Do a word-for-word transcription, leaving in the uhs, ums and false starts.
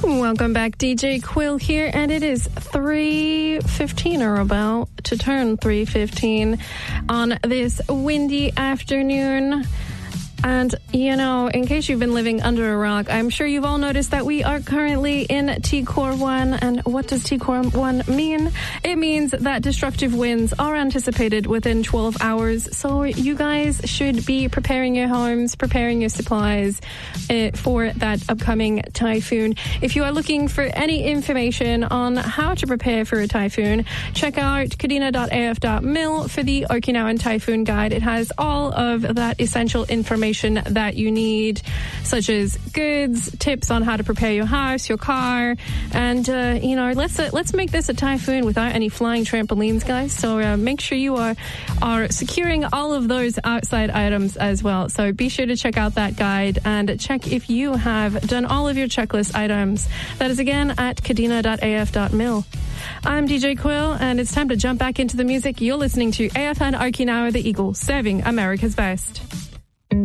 Welcome back, D J Quill here, and it is three fifteen or about to turn three fifteen on this windy afternoon. And, you know, in case you've been living under a rock, I'm sure you've all noticed that we are currently in T Core one. And what does T Core one mean? It means that destructive winds are anticipated within twelve hours. So you guys should be preparing your homes, preparing your supplies uh, for that upcoming typhoon. If you are looking for any information on how to prepare for a typhoon, check out kadena dot a f dot mil for the Okinawan Typhoon Guide. It has all of that essential information that you need, such as goods, tips on how to prepare your house, your car, and uh, you know, let's uh, let's make this a typhoon without any flying trampolines, guys. So uh, make sure you are are securing all of those outside items as well. So be sure to check out that guide and check if you have done all of your checklist items. That is again at kadena dot a f dot mil. I'm D J Quill, and it's time to jump back into the music. You're listening to A F N Okinawa, the Eagle, serving America's best.